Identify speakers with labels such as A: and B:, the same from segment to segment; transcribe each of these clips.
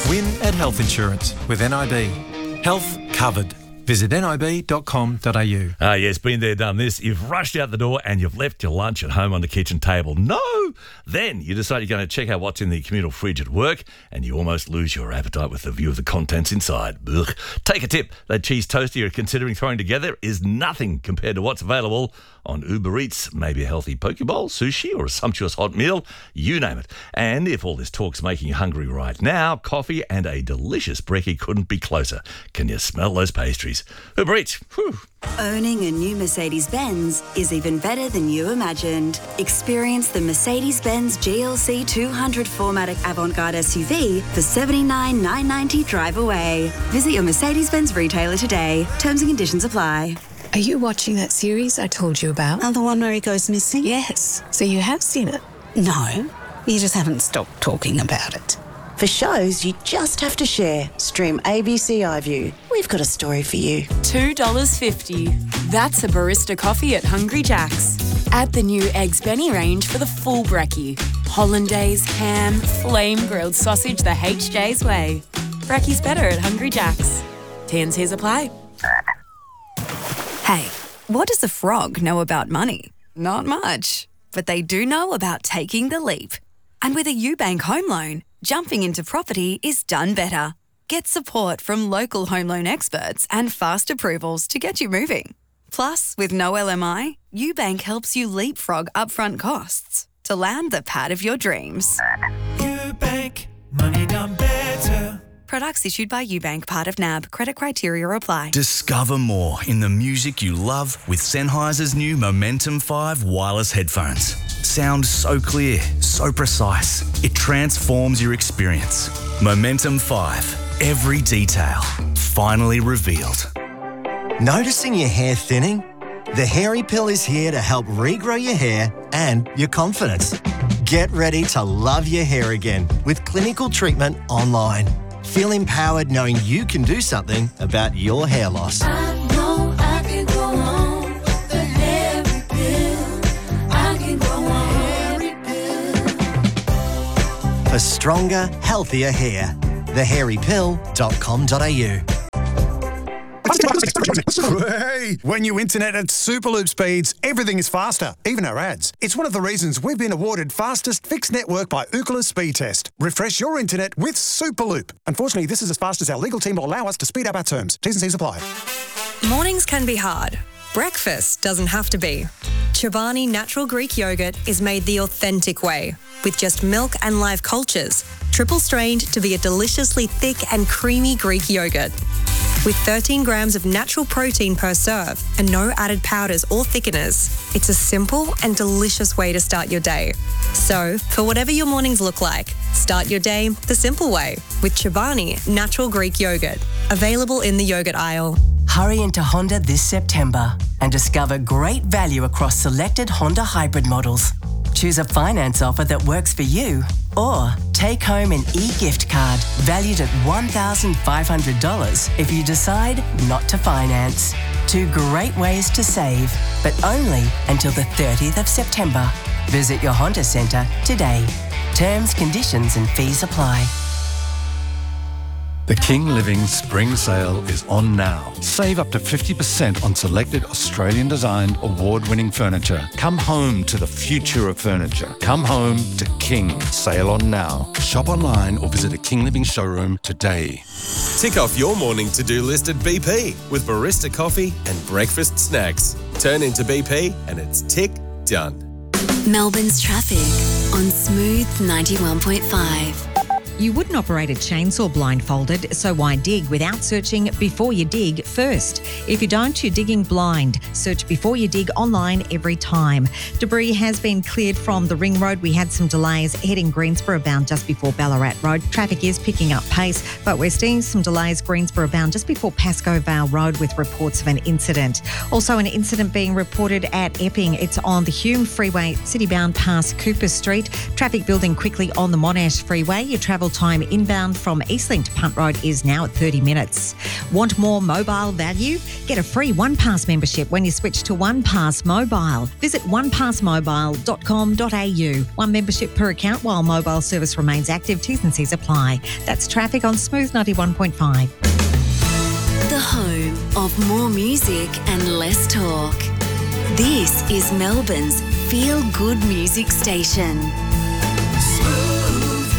A: Win at Health Insurance with NIB. Health covered. Visit nib.com.au.
B: Ah, yes, been there, done this. You've rushed out the door and you've left your lunch at home on the kitchen table. No! Then you decide you're going to check out what's in the communal fridge at work and you almost lose your appetite with the view of the contents inside. Ugh. Take a tip. That cheese toaster you're considering throwing together is nothing compared to what's available on Uber Eats. Maybe a healthy poke bowl, sushi or a sumptuous hot meal. You name it. And if all this talk's making you hungry right now, coffee and a delicious brekkie couldn't be closer. Can you smell those pastries? Uber Eats. Whew.
C: Owning a new Mercedes-Benz is even better than you imagined. Experience the Mercedes-Benz GLC 200 4MATIC Avantgarde SUV for $79,990 drive away. Visit your Mercedes-Benz retailer today. Terms and conditions apply.
D: Are you watching that series I told you about?
E: Oh, the one where he goes missing?
D: Yes. So you have seen it?
E: No, you just haven't stopped talking about it. For shows you just have to share, stream ABC iView. We've got a story for you.
F: $2.50. That's a barista coffee at Hungry Jack's. Add the new Eggs Benny range for the full brekkie. Hollandaise, ham, flame grilled sausage the HJ's way. Brekkie's better at Hungry Jack's. T&Cs apply.
C: Hey, what does a frog know about money? Not much. But they do know about taking the leap. And with a UBank home loan, jumping into property is done better. Get support from local home loan experts and fast approvals to get you moving. Plus, with no LMI, UBank helps you leapfrog upfront costs to land the pad of your dreams.
G: UBank, money done better.
C: Products issued by UBank, part of NAB. Credit criteria apply.
H: Discover more in the music you love with Sennheiser's new Momentum 5 wireless headphones. Sound so clear, so precise. It transforms your experience. Momentum 5. Every detail finally revealed.
I: Noticing your hair thinning? The Hairy Pill is here to help regrow your hair and your confidence. Get ready to love your hair again with clinical treatment online. Feel empowered knowing you can do something about your hair loss.
J: I know I can go on the Hairy Pill. I can go on Hairy Pill.
I: For stronger, healthier hair. thehairypill.com.au.
K: Hey, when you internet at Superloop speeds, everything is faster, even our ads. It's one of the reasons we've been awarded fastest fixed network by Ookla Speed Test. Refresh your internet with Superloop. Unfortunately, this is as fast as our legal team will allow us to speed up our terms. T's and C's apply.
L: Mornings can be hard. Breakfast doesn't have to be. Chobani Natural Greek Yogurt is made the authentic way, with just milk and live cultures, triple strained to be a deliciously thick and creamy Greek yogurt. With 13 grams of natural protein per serve and no added powders or thickeners, it's a simple and delicious way to start your day. So, for whatever your mornings look like, start your day the simple way with Chobani Natural Greek Yogurt. Available in the yogurt aisle.
M: Hurry into Honda this September and discover great value across selected Honda hybrid models. Choose a finance offer that works for you or take home an e-gift card valued at $1,500 if you decide not to finance. 2 great ways to save, but only until the 30th of September. Visit your Honda Centre today. Terms, conditions and fees apply.
N: The King Living Spring Sale is on now. Save up to 50% on selected Australian-designed, award-winning furniture. Come home to the future of furniture. Come home to King. Sale on now. Shop online or visit a King Living showroom today.
O: Tick off your morning to-do list at BP with barista coffee and breakfast snacks. Turn into BP and it's tick done.
P: Melbourne's traffic on Smooth 91.5.
Q: You wouldn't operate a chainsaw blindfolded, so why dig without searching before you dig first? If you don't, you're digging blind. Search before you dig online every time. Debris has been cleared from the Ring Road. We had some delays heading Greensborough bound just before Ballarat Road. Traffic is picking up pace, but we're seeing some delays Greensborough bound just before Pascoe Vale Road with reports of an incident. Also an incident being reported at Epping. It's on the Hume Freeway, city bound past Cooper Street. Traffic building quickly on the Monash Freeway. You travel Travel time inbound from Eastlink to Punt Road is now at 30 minutes. Want more mobile value? Get a free OnePass membership when you switch to OnePass Mobile. Visit onepassmobile.com.au. One membership per account while mobile service remains active. T's and C's apply. That's traffic on Smooth 91.5.
P: The home of more music and less talk. This is Melbourne's Feel Good Music Station.
G: Smooth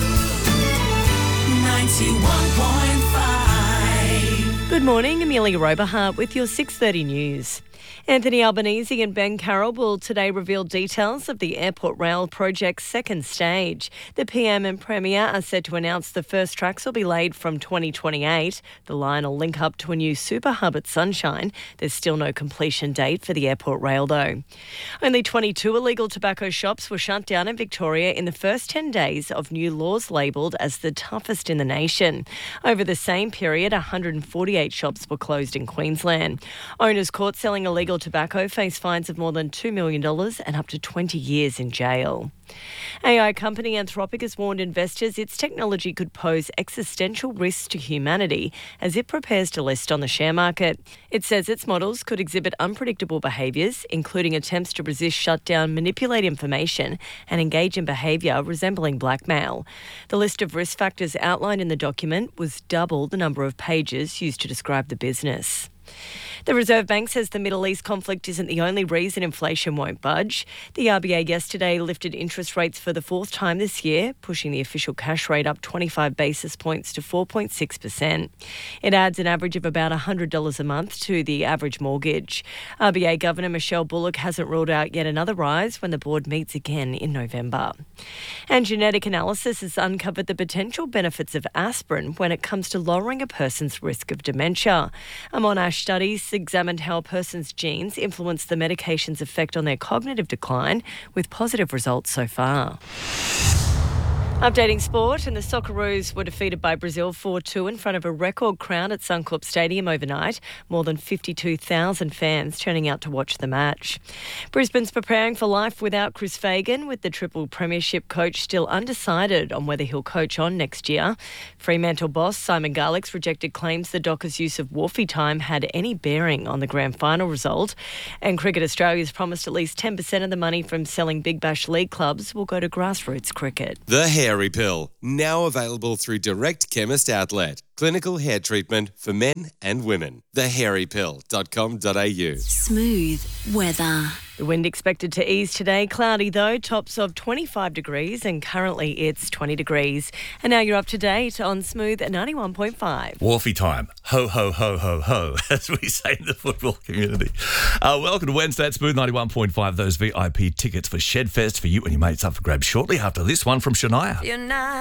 G: 91.5.
R: Good morning, Amelia Roberhart with your 6:30 news. Anthony Albanese and Ben Carroll will today reveal details of the Airport Rail project's second stage. The PM and Premier are set to announce the first tracks will be laid from 2028. The line will link up to a new super hub at Sunshine. There's still no completion date for the Airport Rail though. Only 22 illegal tobacco shops were shut down in Victoria in the first 10 days of new laws labelled as the toughest in the nation. Over the same period, 148 shops were closed in Queensland. Owners caught selling illegal tobacco face fines of more than $2 million and up to 20 years in jail. AI company Anthropic has warned investors its technology could pose existential risks to humanity as it prepares to list on the share market. It says its models could exhibit unpredictable behaviours, including attempts to resist shutdown, manipulate information and engage in behaviour resembling blackmail. The list of risk factors outlined in the document was double the number of pages used to describe the business. The Reserve Bank says the Middle East conflict isn't the only reason inflation won't budge. The RBA yesterday lifted interest rates for the fourth time this year, pushing the official cash rate up 25 basis points to 4.6%. It adds an average of about $100 a month to the average mortgage. RBA Governor Michelle Bullock hasn't ruled out yet another rise when the board meets again in November. And genetic analysis has uncovered the potential benefits of aspirin when it comes to lowering a person's risk of dementia. A Monash studies examined how a person's genes influence the medication's effect on their cognitive decline, with positive results so far. Updating sport, and the Socceroos were defeated by Brazil 4-2 in front of a record crowd at Suncorp Stadium overnight. More than 52,000 fans turning out to watch the match. Brisbane's preparing for life without Chris Fagan, with the triple premiership coach still undecided on whether he'll coach on next year. Fremantle boss Simon Garlick's rejected claims the Dockers' use of Wharfie time had any bearing on the grand final result. And Cricket Australia's promised at least 10% of the money from selling Big Bash League clubs will go to grassroots cricket.
O: The Hairy Pill, now available through Direct Chemist Outlet. Clinical hair treatment for men and women. thehairypill.com.au.
P: Smooth weather.
R: The wind expected to ease today. Cloudy though, tops of 25 degrees and currently it's 20 degrees. And now you're up to date on Smooth at 91.5.
B: Wharfie time. Ho, ho, ho, ho, ho, as we say in the football community. Welcome to Wednesday at Smooth 91.5. Those VIP tickets for Shedfest for you and your mates up for grabs shortly after this one from Shania.
J: You're not